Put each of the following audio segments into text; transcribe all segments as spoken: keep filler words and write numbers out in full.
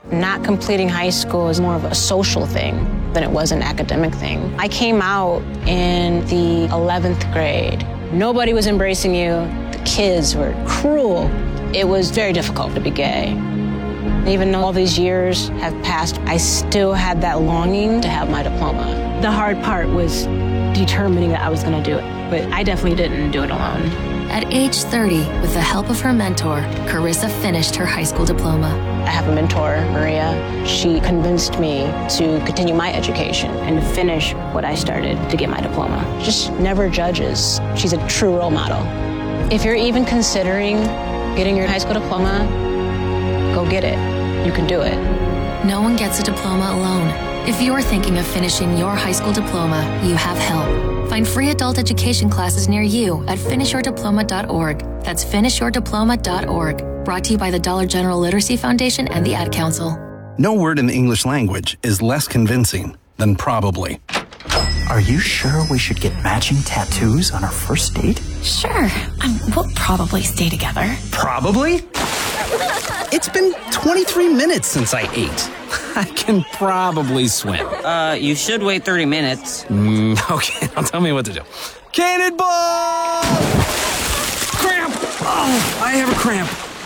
Not completing high school is more of a social thing than it was an academic thing. I came out in the eleventh grade. Nobody was embracing you. The kids were cruel. It was very difficult to be gay. Even though all these years have passed, I still had that longing to have my diploma. The hard part was determining that I was going to do it, but I definitely didn't do it alone. At age thirty, with the help of her mentor, Carissa finished her high school diploma. I have a mentor, Maria. She convinced me to continue my education and to finish what I started to get my diploma. Just never judges. She's a true role model. If you're even considering getting your high school diploma, go get it. You can do it. No one gets a diploma alone. If you're thinking of finishing your high school diploma, you have help. Find free adult education classes near you at finish your diploma dot org. That's finish your diploma dot org. Brought to you by the Dollar General Literacy Foundation and the Ad Council. No word in the English language is less convincing than probably. Are you sure we should get matching tattoos on our first date? Sure. Um, we'll probably stay together. Probably? It's been twenty-three minutes since I ate. I can probably swim. Uh, you should wait thirty minutes. Mm, okay, now tell me what to do. Cannonball! Cramp! Oh, I have a cramp.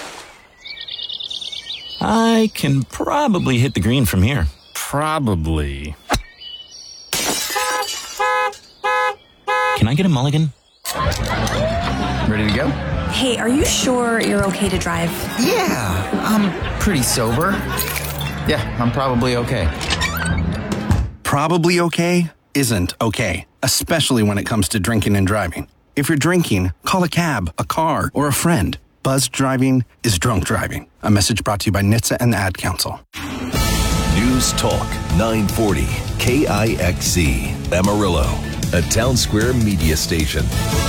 I can probably hit the green from here. Probably. Can I get a mulligan? Ready to go? Hey, are you sure you're okay to drive? Yeah, I'm pretty sober. Yeah, I'm probably okay. Probably okay isn't okay, especially when it comes to drinking and driving. If you're drinking, call a cab, a car, or a friend. Buzzed driving is drunk driving. A message brought to you by N H T S A and the Ad Council. News Talk nine forty K I X C Amarillo, a Town Square media station.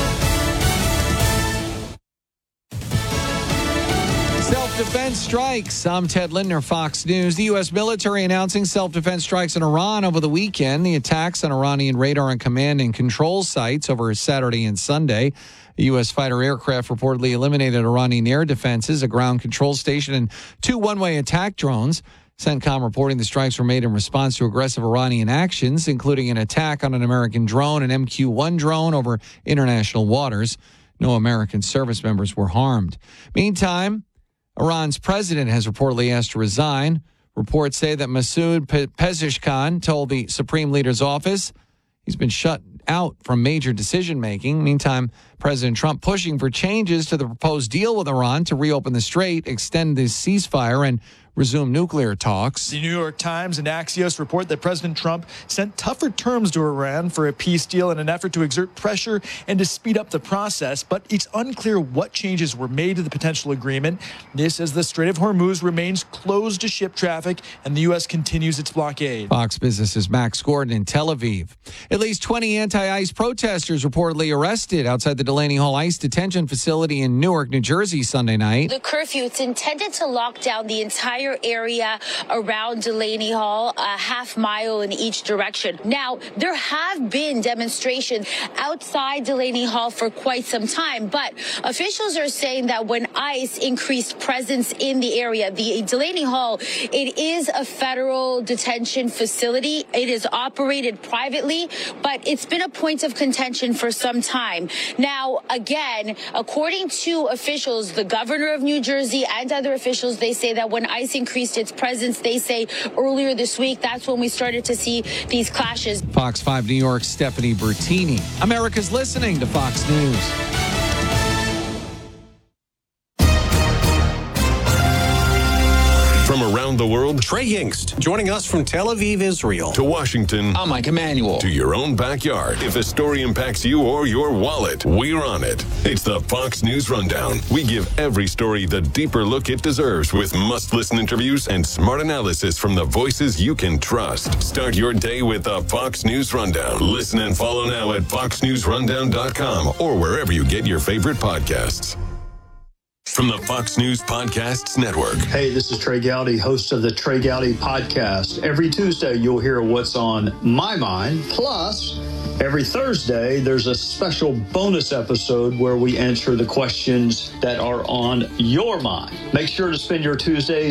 Self-defense strikes. I'm Ted Lindner, Fox News. The U S military announcing self-defense strikes in Iran over the weekend. The attacks on Iranian radar and command and control sites over Saturday and Sunday. The U S fighter aircraft reportedly eliminated Iranian air defenses, a ground control station, and two one-way attack drones. CENTCOM reporting the strikes were made in response to aggressive Iranian actions, including an attack on an American drone, an M Q one drone, over international waters. No American service members were harmed. Meantime, Iran's president has reportedly asked to resign. Reports say that Masoud Pezeshkian told the Supreme Leader's office he's been shut out from major decision-making. Meantime, President Trump pushing for changes to the proposed deal with Iran to reopen the strait, extend the ceasefire, and resume nuclear talks. The New York Times and Axios report that President Trump sent tougher terms to Iran for a peace deal in an effort to exert pressure and to speed up the process, but it's unclear what changes were made to the potential agreement. This as the Strait of Hormuz remains closed to ship traffic and the U S continues its blockade. Fox Business's Max Gordon in Tel Aviv. At least twenty anti-ICE protesters reportedly arrested outside the Delaney Hall ICE detention facility in Newark, New Jersey Sunday night. The curfew, it's intended to lock down the entire area around Delaney Hall, a half mile in each direction. Now, there have been demonstrations outside Delaney Hall for quite some time, but officials are saying that when ICE increased presence in the area, the Delaney Hall, it is a federal detention facility. It is operated privately, but it's been a point of contention for some time. Now, again, according to officials, the governor of New Jersey and other officials, they say that when ICE increased its presence, they say earlier this week, that's when we started to see these clashes. Fox five New York's Stephanie Bertini. America's listening to Fox News. From around the world, Trey Yingst, joining us from Tel Aviv, Israel. To Washington. I'm Mike Emanuel. To your own backyard. If a story impacts you or your wallet, we're on it. It's the Fox News Rundown. We give every story the deeper look it deserves with must-listen interviews and smart analysis from the voices you can trust. Start your day with the Fox News Rundown. Listen and follow now at fox news rundown dot com or wherever you get your favorite podcasts. From the Fox News Podcasts Network. Hey, this is Trey Gowdy, host of the Trey Gowdy Podcast. Every Tuesday, you'll hear what's on my mind. Plus, every Thursday, there's a special bonus episode where we answer the questions that are on your mind. Make sure to spend your Tuesdays